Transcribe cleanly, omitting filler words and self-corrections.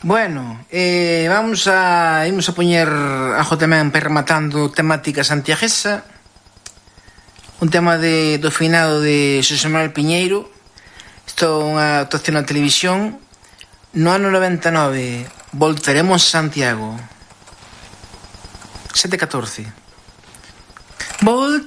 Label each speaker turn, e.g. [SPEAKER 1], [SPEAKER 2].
[SPEAKER 1] Bueno, imos a poñer algo tamén para rematando temática santiaguesa. Un tema do finado de Xosé Manuel Piñeiro. Isto é unha actuación na televisión. No ano 99 voltaremos a Santiago. 7:14.